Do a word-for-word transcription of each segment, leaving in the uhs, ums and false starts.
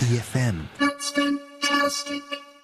E F M. That's fantastic.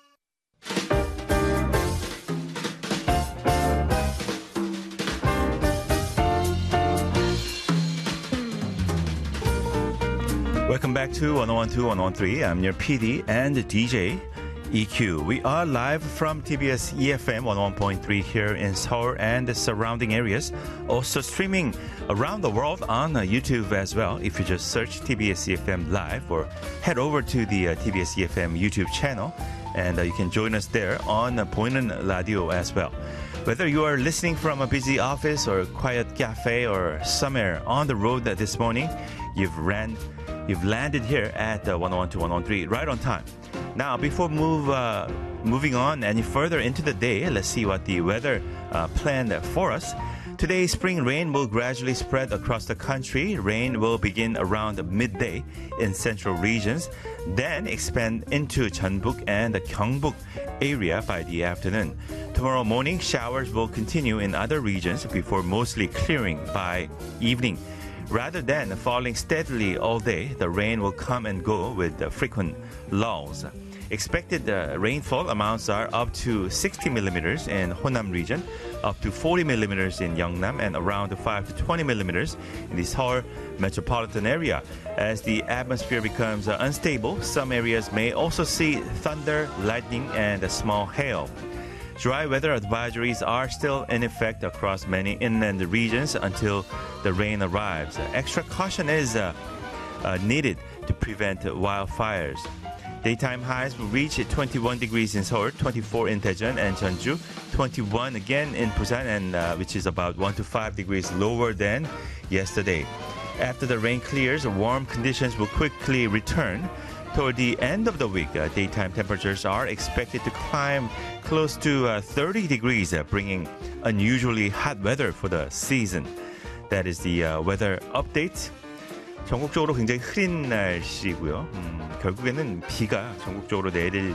Welcome back to one oh one two, one oh one three. I'm your P D and D J, E Q. We are live from T B S E F M one oh one point three here in Seoul and the surrounding areas. Also streaming around the world on uh, YouTube as well. If you just search T B S E F M Live or head over to the uh, T B S E F M YouTube channel and uh, you can join us there on uh, 보이는 radio as well. Whether you are listening from a busy office or a quiet cafe or somewhere on the road this morning, you've ran You've landed here at uh, one oh one two, one oh one three right on time. Now, before move uh, moving on any further into the day, let's see what the weather uh, planned for us. Today, spring rain will gradually spread across the country. Rain will begin around midday in central regions, then expand into Jeonbuk and the Gyeongbuk area by the afternoon. Tomorrow morning, showers will continue in other regions before mostly clearing by evening. Rather than falling steadily all day, the rain will come and go with uh, frequent lulls. Expected uh, rainfall amounts are up to sixty millimeters in Honam region, up to forty millimeters in Yeongnam, and around five to twenty millimeters in the Seoul metropolitan area. As the atmosphere becomes uh, unstable, some areas may also see thunder, lightning, and a small hail. Dry weather advisories are still in effect across many inland regions until the rain arrives. Extra caution is uh, uh, needed to prevent wildfires. Daytime highs will reach twenty-one degrees in Seoul, twenty-four in Daejeon and Jeonju, twenty-one again in Busan, and uh, which is about one to five degrees lower than yesterday. After the rain clears, warm conditions will quickly return. Toward the end of the week, uh, daytime temperatures are expected to climb close to uh, thirty degrees, uh, bringing unusually hot weather for the season. That is the uh, weather update. 전국적으로 굉장히 흐린 날씨고요. 음, 결국에는 비가 전국적으로 내릴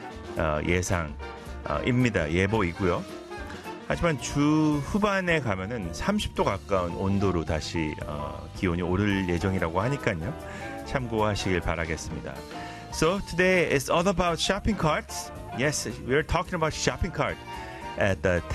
어, 예상입니다. 예보이고요. 하지만 주 후반에 가면은 삼십 도 가까운 온도로 다시 어, 기온이 오를 예정이라고 하니까요. 참고하시길 바라겠습니다. So today is all about shopping carts. Yes, we're talking about shopping cart at the